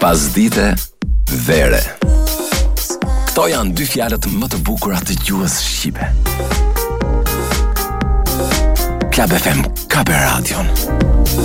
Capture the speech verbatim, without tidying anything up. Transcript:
Pasdite, vere. Kto janë dy fjalët më të bukura të gjuhës shqipe. Klab F M ka për radion.